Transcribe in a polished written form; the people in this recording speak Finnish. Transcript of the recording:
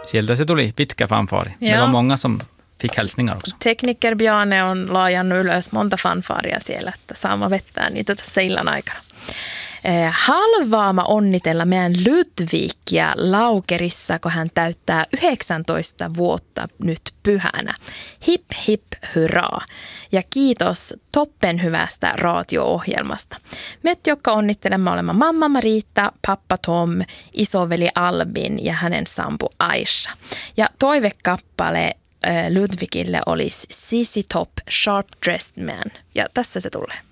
Sieltä se tuli pitkä fanfari. Det var många som fick hälsningar också. Tekniker Bjarne on laajannut ylös monta fanfaaria siellä, että saamme vettää niitä tässä illan aikana. Halvaama onnitella meidän Ludvigia Laukerissa, kun hän täyttää 19 vuotta nyt pyhänä. Hip hip hurraa. Ja kiitos toppen hyvästä radio-ohjelmasta. Met, jotka onnittelemme olemme mamma Marita, pappa Tom, isoveli Albin ja hänen sampu Aisha. Ja toivekappale Ludvigille olisi Sissy Top Sharp Dressed Man. Ja tässä se tulee.